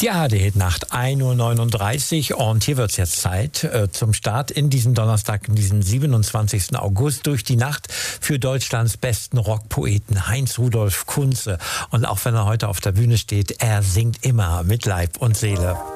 Die ARD-Nacht 1:39 Uhr und hier wird es jetzt Zeit zum Start in diesen Donnerstag, in diesen 27. August durch die Nacht für Deutschlands besten Rockpoeten Heinz Rudolf Kunze. Und auch wenn er heute auf der Bühne steht, er singt immer mit Leib und Seele.